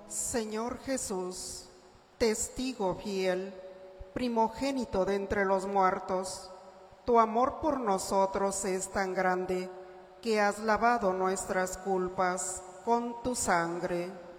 Señor Jesús, testigo fiel, primogénito de entre los muertos, tu amor por nosotros es tan grande que has lavado nuestras culpas con tu sangre.